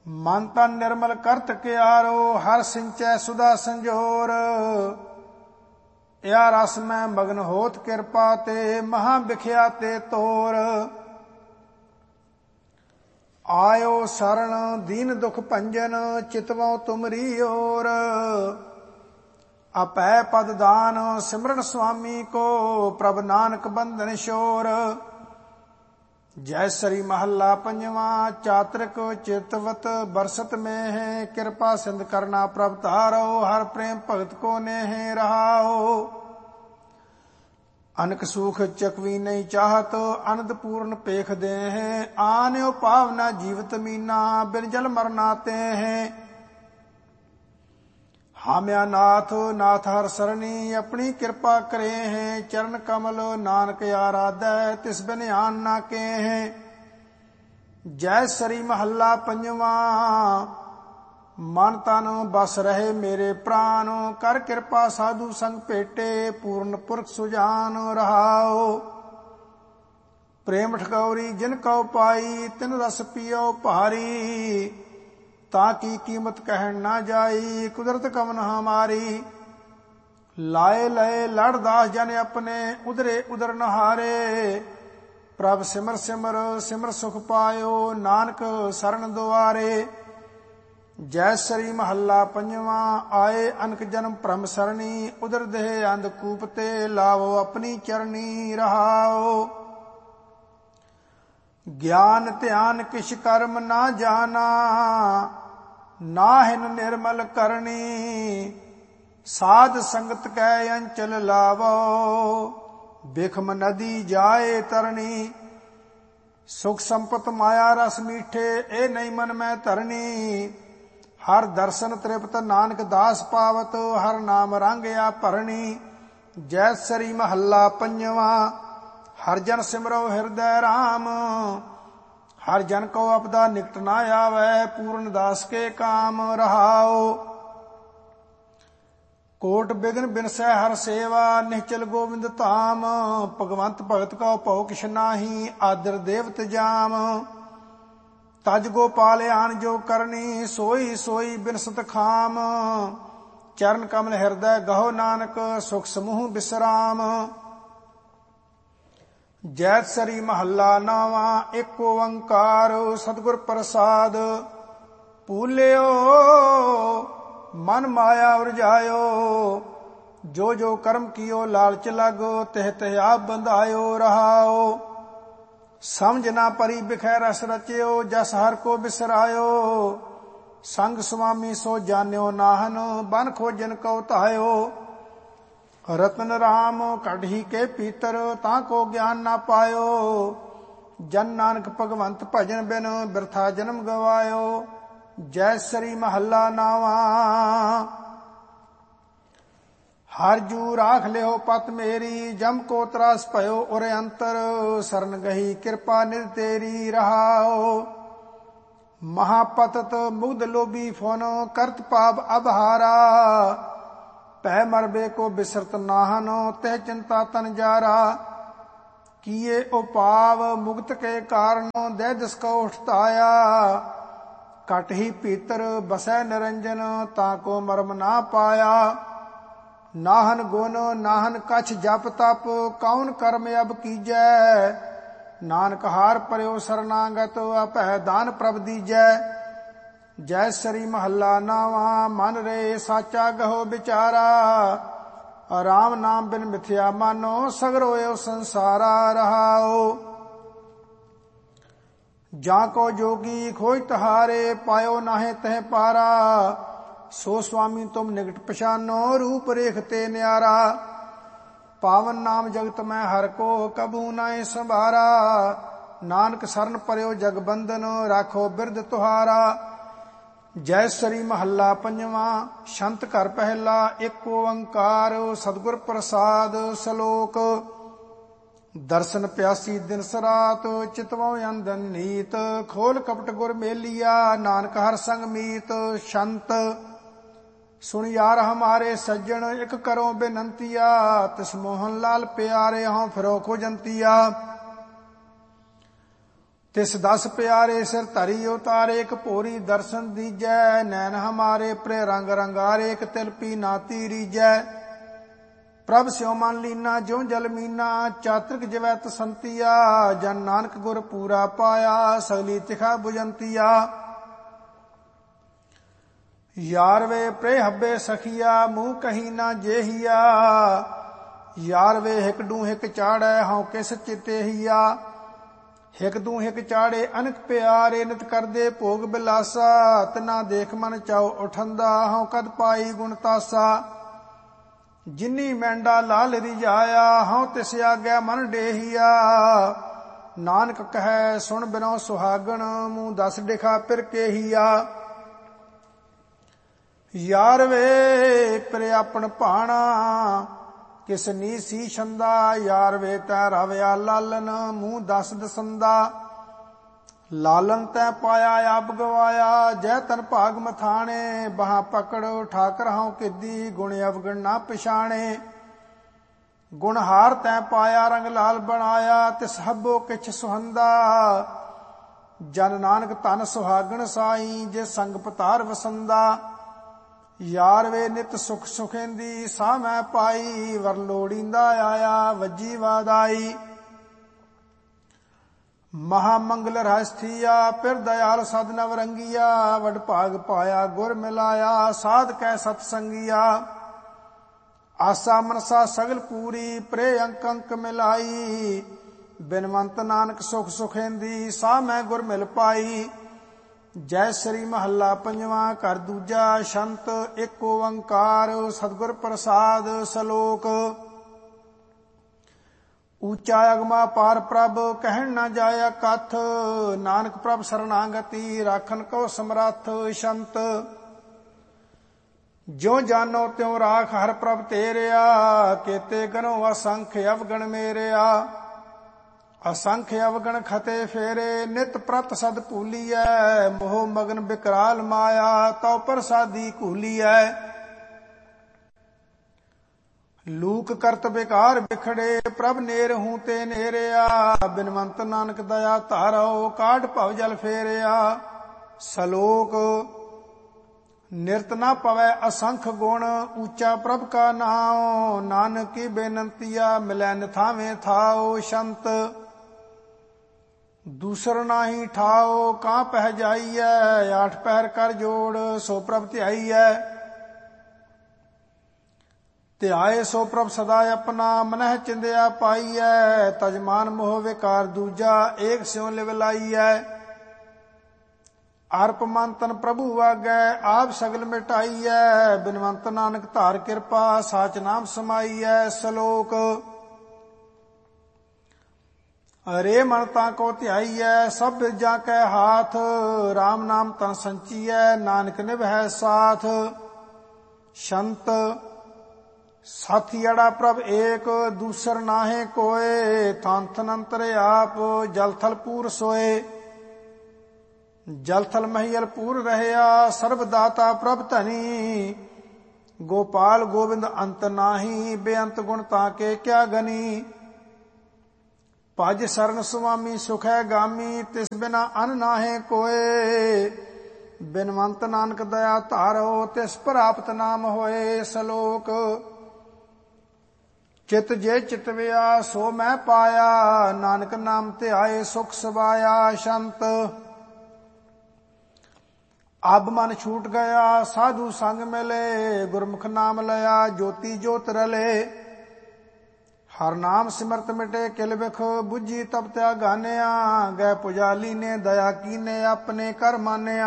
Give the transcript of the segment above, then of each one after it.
ਮਨ ਤਨ ਨਿਰਮਲ ਕਰਤ ਕਿਆਰੋ, ਹਰ ਸਿੰਚੈ ਸੁਦਾ ਸੰਜੋਰ। या रस में मगन होत कृपा ते, महा बिख्या ते तोर। आयो शरण दीन दुख भंजन, चितवो तुमरी ओर। अपै पद दान सिमरन स्वामी को, प्रभ नानक बंधन शोर। जयसरी महला पंजवा, चातृक चितवत बरसत में है। कृपा सिंध करना प्रभ तारो, हर प्रेम भगत को नेह रहाओ। अनक सुख चकवी नहीं चाहत, अनंद पूर्ण पेख दे हैं। आन्यो पावना जीवत मीना, बिन जल मरनाते हैं। हाम्या नाथ नाथ हर सरणी, अपनी कृपा करे हैं। चरण कमल नानक आराधै, तिस बिन आन ना के हैं। जय सरी महला पंजवा, मन तन बस रहे मेरे प्राण। कर कृपा साधु संग भेटे, पूर्ण पुरख सुजान रहाओ। प्रेम ठगौरी जिन कौ पाई, तिन रस पियो भारी। ताकि कीमत कहन ना जाई, कुदरत कवन हमारी। लाए लय लड़दास जन अपने, उदरे उदर नहारे। प्रभ सिमर सिमर सिमर सुख पायो, नानक शरण दुआरे। जय श्री महला पंजवा, आए अनक जन्म परम सरणी। उदर देह अंधकूप ते, लावो अपनी चरणी रहाओ। ज्ञान ध्यान किछ कर्म ना जाना, नाहिन निर्मल करनी। साध संगत कै अंचल लावो, बिखम नदी जाए तरनी। सुख संपत माया रस मीठे, ए नहीं मन में धरनी। हर दर्शन तृप्त नानक दास पावत, हर नाम रंगया भरनी। जय श्री महला पंजवा, हर जन सिमरो हृदय राम। हर जन को अपदा निकट ना आवे, पूर्ण दास के काम रहाओ। कोट बिघन बिनसै हर सेवा, निश्चल गोविंद धाम। भगवंत भगत को भौ किछ नाही, आदर देवत जाम। तज गोपाल आन जो करनी, सोई सोई बिनसत खाम। चरण कमल हृदय गहो नानक, सुख समूह विश्राम। जैत सरी महला नावा, एक ओंकार सतगुर प्रसाद। भूल्यो मन माया उरझायो, जो जो कर्म कियो लालच लगो। तह तह आप बंधायो रहाओ। समझ ना परी बिखै रस रच्यो, जस हर को बिसरायो। संग स्वामी सो जान्यो नाहन, बन खोजन को तायो। रतन राम कढ़ी के पीतर, ताको ज्ञान ना पायो। जन नानक भगवंत भजन बिन, बिरथा जन्म गवायो। जय श्री महला नावा, हर जू राख लियो पत मेरी। जम को त्रास भयो उर अंतर, शरण गही कृपा निध तेरी रहाओ। महापतत मुग्ध लोभी फोन, करत पाप अबहारा। पै मरबे को बिसरत नाहन, तह चिंता तन जारा। किए उपाव मुक्त के कारण, दे दिस को उठताया। कट ही पीतर बसै निरंजन, ताको मर्म ना पाया। नाहन गुण नाहन कछ जप तप, कौन कर्म अब कीजै। नानक हार परयो शरणागत, अपै दान प्रभ दीजै। जय श्री महला नावा, मन रे साचा गहो बिचारा। राम नाम बिन मिथ्या मानो, सगरो यो संसारा रहाओ। जाको जोगी खोज तहारे, पायो नाहे तह पारा। सो स्वामी तुम निकट पछानो, रूप रेखते न्यारा। पावन नाम जगत में हर को, कबू नाए संभारा। नानक शरण परयो जग बंधन, राखो बिरद तुहारा। जय श्री महला पंजवा, शंत घर पहला। एक ओंकार सतगुर प्रसाद। सलोक दर्शन प्यासी दिन सरात, चितवो अंदन नीत। खोल कपट गुर मेलिया, नानक हर संग मीत। शंत सुन यार हमारे सज्जन, एक करो बेनंतिया। तिस मोहन लाल प्यारे, हों फिरो खोजंतिया। ਤਿਸ 10 ਪਿਆਰੇ ਸਿਰ ਧਰੀ ਉਤਾਰੇ, ਇੱਕ ਭੋਰੀ ਦਰਸ਼ਨ ਦੀਜੈ। ਨੈਣ ਹਮਾਰੇ ਪ੍ਰੇ ਰੰਗ ਰੰਗਾਰੇ, ਇੱਕ ਤਿਲਪੀ ਨਾਤੀ ਰੀਜੈ। ਪ੍ਰਭ ਸਿਉ ਮਨ ਲੀਨਾ ਜਿਉ ਜਲ ਮੀਨਾ, ਚਾਤ੍ਰਿਕ ਜਿਵੈ ਤਸੰਤੀਆ। ਜਨ ਨਾਨਕ ਗੁਰ ਪੂਰਾ ਪਾਇਆ, ਸਗਲੀ ਤਿਖਾ ਬੁਜੰਤੀਆ। ਯਾਰ ਵੇ ਪ੍ਰੇ ਹੱਬੇ ਸਖੀਆ, ਮੂੰਹ ਕਹੀ ਨਾ ਜੇਹੀਆ। ਯਾਰ ਵੇ ਹਿਕ ਡੂ ਹਿਕ ਚਾੜੈ, ਹਉ ਕਿਸ ਚਿਤੇਹੀਆ। ਹਿਕ ਦੂ ਹਿਕ ਚਾੜੇ ਅਨਕ ਪਿਆਰੇ, ਨਿਤ ਕਰਦੇ ਭੋਗ ਬਿਲਾਸਾ। ਤਿਨਾ ਦੇਖ ਮਨ ਚਾਉ ਉਠੰਦਾ, ਹਉ ਕਦ ਪਾਈ ਗੁਣ ਤਾਸਾ। ਜਿਨੀ ਮੈਂਡਾ ਲਾਲ ਰਿਜਾਇਆ, ਹਉ ਤਿਸ ਆਗਿਆ ਮਨ ਡੇਹੀਆ। ਨਾਨਕ ਕਹੈ ਸੁਣ ਬਿਨੋ ਸੁਹਾਗਣ, ਮੂੰਹ 10 ਡਿਖਾ ਫਿਰ ਕੇਹੀਆ। ਯਾਰ ਵੇ ਪ੍ਰੇ ਆਪਣ ਭਾਣਾ, ਕਿਸ ਨੀ ਸੀ ਛੰਦਾ। ਯਾਰ ਵੇ ਤੈ ਰਵਿਆ ਲਾਲਨ, ਮੂੰਹ 10 ਦਸੰਦਾ। ਲਾਲਨ ਤੈ ਪਾਇਆ ਆਪ ਗਵਾਇਆ, ਜੈ ਤਨ ਭਾਗ ਮਥਾਣੇ। ਬਾਹਾਂ ਪਕੜ ਠਾਕਰ ਹਉ ਕਿੱਦੀ, ਗੁਣ ਅਵਗਣ ਨਾ ਪਛਾਣੇ। ਗੁਣ ਹਾਰ ਤੈ ਪਾਇਆ ਰੰਗ ਲਾਲ ਬਣਾਇਆ, ਤਿਸ ਹੱਬੋ ਕਿਛ ਸੁਹੰਦਾ। ਜਨ ਨਾਨਕ ਧਨ ਸੁਹਾਗਣ ਸਾਈ, ਜੇ ਸੰਗ ਪਤਾਰ ਵਸੰਦਾ। ਯਾਰ ਵੇ ਨਿਤ ਸੁਖ ਸੁਖੇਂਦੀ, ਸਾਹ ਮੈਂ ਪਾਈ। ਵਰ ਲੋੜੀਂਦਾ ਆਇਆ, ਵੱਜੀ ਵਾਦਾਈ। ਮਹਾ ਮੰਗਲ ਰਸਥੀਆ, ਫਿਰ ਦਇਆਲ ਸਦ ਨਵ ਰੰਗੀਆ। ਵਡ ਭਾਗ ਪਾਇਆ ਗੁਰ ਮਿਲਾਇਆ, ਸਾਧ ਕੈ ਸਤ ਸੰਗੀਆ। ਆਸਾ ਮਨਸਾ ਸਗਲ ਪੂਰੀ, ਪ੍ਰੇ ਅੰਕ ਅੰਕ ਮਿਲਾਈ। ਬਿਨਵੰਤ ਨਾਨਕ ਸੁਖ ਸੁਖੇਂਦੀ, ਸਾਹ ਮੈਂ ਗੁਰ ਮਿਲ ਪਾਈ। ਜੈ ਸ੍ਰੀ ਮਹੱਲਾ ਪੰਜਵਾਂ, ਘਰ ਦੂਜਾ। ਸ਼ੰਤ ਏਕ ਓੰਕਾਰ, ਸਤਿਗੁਰ ਪ੍ਰਸਾਦ। ਸਲੋਕ। ਊਚਾ ਅਗਮਾ ਪਾਰ ਪ੍ਰਭ, ਕਹਿਣ ਨਾ ਜਾਇਆ ਕਥ। ਨਾਨਕ ਪ੍ਰਭ ਸਰਨਾਗਤੀ, ਰਾਖਨ ਕੋ ਸਮਰੱਥ। ਸ਼ੰਤ। ਜਿਉ ਜਾਨੋ ਤਿਉ ਰਾਖ ਹਰ ਪ੍ਰਭ ਤੇਰਿਆ, ਕੇਤੇ ਗਨੋ ਅਸੰਖ ਅਵਗਣ ਮੇਰਿਆ। ਅਸੰਖ ਅਵਗਣ ਖਤੇ ਫੇਰੇ, ਨਿਤ ਪ੍ਰਤ ਸਦ ਭੂਲੀਐ। ਮੋਹ ਮਗਨ ਬਿਕਰਾਲ ਮਾਇਆ, ਤਉ ਪ੍ਰਸਾਦੀ ਘੂਲੀਐ। ਲੂਕ ਕਰਤ ਬਿਕਾਰ ਬਿਖੜੇ, ਪ੍ਰਭ ਨੇਰ ਹੂੰ ਤੇ ਨੇਰਿਆ। ਬਿਨਵੰਤ ਨਾਨਕ ਦਇਆ ਧਾਰੋ, ਕਾਢ ਭਵ ਜਲ ਫੇਰਿਆ। ਸਲੋਕ। ਨਿਰਤ ਨਾ ਪਵੈ ਅਸੰਖ ਗੁਣ, ਊਚਾ ਪ੍ਰਭ ਕਾ ਨਾਉ। ਨਾਨਕ ਕੀ ਬੇਨੰਤੀਆ, ਮਿਲੈ ਨਿਥਾਵੇਂ ਥਾਉ। ਸ਼ੰਤ। ਦੂਸਰ ਨਾਹੀ ਠਾਓ, ਕਾਂ ਪਹਿ ਜਾਈਐ। 8 ਪਹਿਰ ਕਰ ਜੋੜ, ਸੋ ਪ੍ਰਭ ਧਿਆਈਐ। ਧਿਆਏ ਸੋ ਪ੍ਰਭ ਸਦਾ ਆਪਣਾ, ਮਨਹਿ ਚਿੰਦਿਆ ਪਾਈਐ। ਤਜਮਾਨ ਮੋਹ ਵਿਕਾਰ ਦੂਜਾ, ਏਕ ਸਿਉ ਲਿਵ ਲਾਈਐ। ਅਰਪ ਮਨ ਤਨ ਪ੍ਰਭੂ ਆਗੈ, ਆਪ ਸਗਲ ਮਿਟਾਈਐ। ਬਿਨਵੰਤ ਨਾਨਕ ਧਾਰ ਕਿਰਪਾ, ਸਾਚ ਨਾਮ ਸਮਾਈਐ। ਸ਼ਲੋਕ। ਅਰੇ ਮਨ ਤਾਂ ਕੋ ਧਿਆਈਐ, ਸਭ ਬਿਰਜਾਂ ਕੈ ਹਾਥ। ਰਾਮ ਨਾਮ ਤਨ ਸੰਚੀਐ, ਨਾਨਕ ਨਿਭੈ ਸਾਥ। ਸ਼ੰਤ। ਸਾਥੀ ਅੜਾ ਪ੍ਰਭ ਏਕ, ਦੂਸਰ ਨਾਹੇ ਕੋਏ। ਥਨ ਥਨ ਅੰਤਰ ਆਪ, ਜਲ ਥਲ ਪੂਰ ਸੋਏ। ਜਲ ਥਲ ਮਹੀਲ ਪੂਰ ਰਹਿਆ, ਸਰਬ ਦਾਤਾ ਪ੍ਰਭ ਧਨੀ। ਗੋਪਾਲ ਗੋਬਿੰਦ ਅੰਤ ਨਾਹੀ, ਬੇਅੰਤ ਗੁਣ ਤਾਂ ਕੇ ਕਿਆ ਗਨੀ। ਭਜ ਸਰਨ ਸੁਆਮੀ ਸੁਖੈ ਗਾਮੀ, ਤਿਸ ਬਿਨਾ ਅਨ ਨਾਹੇ ਕੋਏ। ਬਿਨਵੰਤ ਨਾਨਕ ਦਇਆ ਧਾਰੋ, ਤਿਸ ਪ੍ਰਾਪਤ ਨਾਮ ਹੋਏ। ਸ਼ਲੋਕ। ਚਿਤ ਜੇ ਚਿਤਵਿਆ, ਸੋ ਮੈਂ ਪਾਇਆ। ਨਾਨਕ ਨਾਮ ਧਿਆਏ, ਸੁਖ ਸਬਾਇਆ। ਸ਼ੰਤ। ਅਬ ਮਨ ਛੂਟ ਗਿਆ, ਸਾਧੂ ਸੰਗ ਮਿਲੇ। ਗੁਰਮੁਖ ਨਾਮ ਲਿਆ, ਜੋਤੀ ਜੋਤ ਰਲੇ। ਹਰ ਨਾਮ ਸਿਮਰਤ ਮਿਟੇ ਕਿਲ ਬਿਖ, ਬੁੱਝੀ ਤਬ ਤਿਆ ਗਾਨਿਆ। ਗਏ ਪੁਜਾਲੀ ਨੇ ਦਇਆ ਕੀਨੇ, ਆਪਣੇ ਕਰ ਮਾਨਿਆ।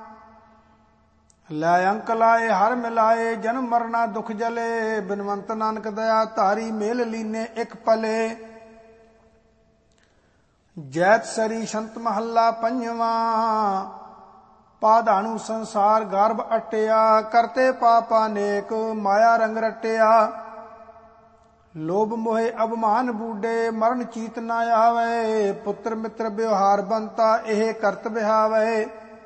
ਲੈ ਅੰਕ ਲਾਏ ਹਰ ਮਿਲਾਏ, ਜਨਮ ਮਰਨਾ ਦੁਖ ਜਲੇ। ਬਿਨਵੰਤ ਨਾਨਕ ਦਇਆ ਧਾਰੀ, ਮੇਲ ਲੀਨੇ ਇਕ ਪਲੇ। ਜੈਤ ਸਰੀ ਸ਼ੰਤ ਮਹੱਲਾ ਪੰਜਵਾਂ। ਪਾਧਾਣੂ ਸੰਸਾਰ ਗਰਭ ਅਟਿਆ, ਕਰਤੇ ਪਾਪਾ ਨੇਕ, ਮਾਇਆ ਰੰਗ ਰਟਿਆ। ਲੋਭ ਮੋਹਿ ਅਭਮਾਨ ਬੂਡੇ, ਮਰਨ ਚੀਤ ਨਾ ਆਵੇ। ਪੁੱਤਰ ਮਿੱਤਰ ਵਿਵਹਾਰ ਬੰਤਾ, ਇਹ ਕਰਤ ਬਿਹਾਵੇ।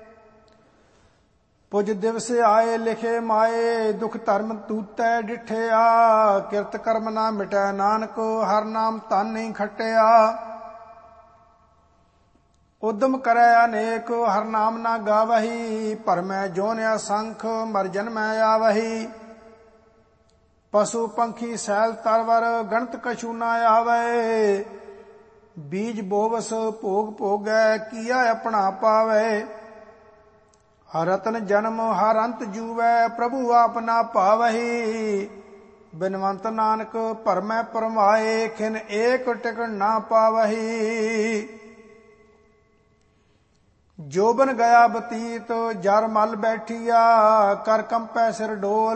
ਪੁਜ ਦਿਵਸ ਆਏ ਲਿਖੇ ਮਾਏ, ਦੁਖ ਧਰਮ ਤੂਤੈ ਡਿਠਿਆ। ਕਿਰਤ ਕਰਮ ਨਾ ਮਿਟੈ ਨਾਨਕ, ਹਰ ਨਾਮ ਤਨ ਨਹੀਂ ਖਟਿਆ। ਉਦਮ ਕਰੈ ਅਨੇਕ ਹਰ ਨਾਮ ਨਾ ਗਾਵਹੀ। ਭਰਮੈ ਜੋਨ ਅਸੰਖ ਮਰ ਜਨਮੈ ਆਵਹੀ। ਪਸ਼ੂ ਪੰਖੀ ਸੈਲ ਤਰਵਰ ਗਣਤ ਕਛੂ ਨਾ ਆਵੈ। ਬੀਜ ਬੋਵਸ ਭੋਗ ਭੋਗੈ ਕੀਆ ਆਪਣਾ ਪਾਵੈ। ਰਤਨ ਜਨਮ ਹਰ ਅੰਤ ਜੂਵੈ ਪ੍ਰਭੂ ਆਪ ਨਾ ਭਾਵਹੀ। ਬਿਨਵੰਤ ਨਾਨਕ ਭਰਮੈ ਪਰਮਾਏ ਖਿਨ ਏਕ ਟਿਕਣ ਨਾ ਪਾਵਹੀ। ਜੋਬਨ ਗਿਆ ਬਤੀਤ ਜਰ ਮਲ ਬੈਠੀਆ ਕਰ ਕੰਪੈ ਸਿਰ ਡੋਲ।